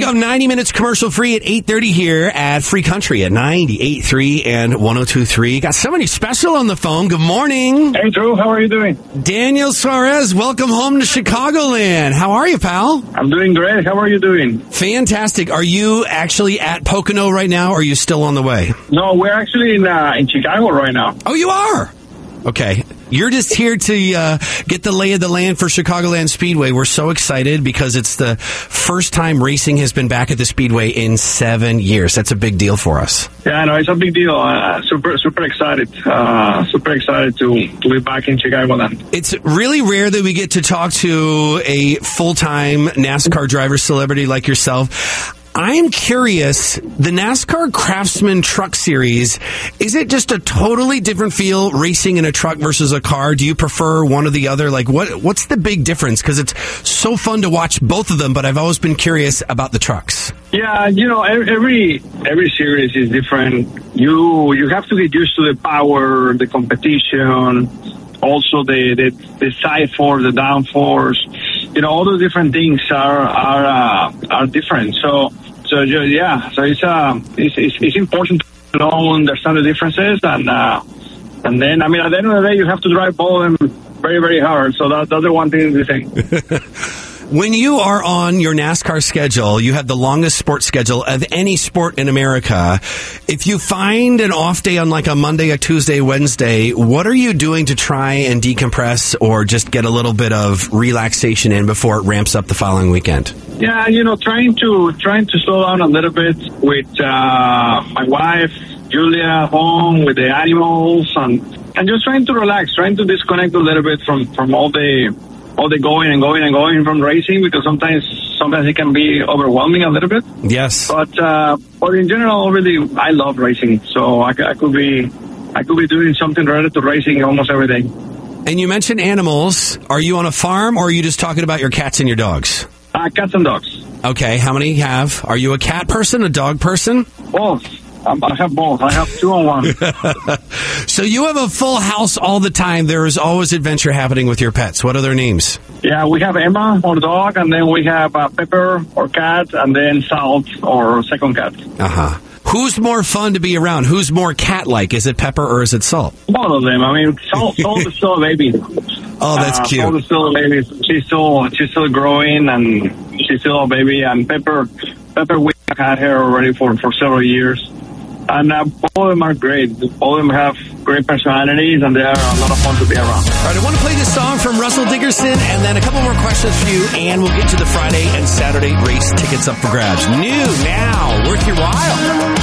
Welcome, 90 minutes commercial free at 8:30 here at Free Country at 98.3 and 102.3. Got somebody special on the phone. Good morning. Hey, Drew. How are you doing? Daniel Suarez, welcome home to Chicagoland. How are you, pal? I'm doing great. How are you doing? Fantastic. Are you actually at Pocono right now, or are you still on the way? No, we're actually in Chicago right now. Oh, you are? Okay. You're just here to get the lay of the land for Chicagoland Speedway. We're so excited because it's the first time racing has been back at the Speedway in 7 years. That's a big deal for us. Yeah, no, it's a big deal. Super excited. Super excited to be back in Chicagoland. It's really rare that we get to talk to a full-time NASCAR driver celebrity like yourself. I'm curious, the NASCAR Craftsman Truck Series, is it just a totally different feel racing in a truck versus a car? Do you prefer one or the other? Like, what's the big difference? Because it's so fun to watch both of them, but I've always been curious about the trucks. Yeah, you know, every series is different. You have to get used to the power, the competition, also the side force, the down force. You know, all those different things are different. So it's important to know, understand the differences, and then, I mean, at the end of the day, you have to drive both of them very, very hard. So that's the one thing to think. When you are on your NASCAR schedule, you have the longest sports schedule of any sport in America. If you find an off day on like a Monday, a Tuesday, Wednesday, what are you doing to try and decompress or just get a little bit of relaxation in before it ramps up the following weekend? Yeah, you know, trying to slow down a little bit with my wife, Julia, home with the animals, and just trying to relax, trying to disconnect a little bit from all the going from racing, because sometimes it can be overwhelming a little bit. Yes. But in general, really, I love racing. So I could be doing something related to racing almost every day. And you mentioned animals. Are you on a farm, or are you just talking about your cats and your dogs? Cats and dogs. Okay. How many you have? Are you a cat person, a dog person? Both. I have both. I have 2 on 1. So you have a full house all the time. There is always adventure happening with your pets. What are their names? Yeah, we have Emma, our dog, and then we have Pepper, our cat, and then Salt, our second cat. Uh-huh. Who's more fun to be around? Who's more cat-like? Is it Pepper or is it Salt? Both of them. I mean, Salt is still a baby. Oh, that's cute. Salt is still a baby. She's still growing, and she's still a baby. And Pepper, we have had her already for several years. And both of them are great. All of them have great personalities, and they are a lot of fun to be around. All right, I want to play this song from Russell Dickerson, and then a couple more questions for you, and we'll get to the Friday and Saturday race tickets up for grabs. New now, worth your while.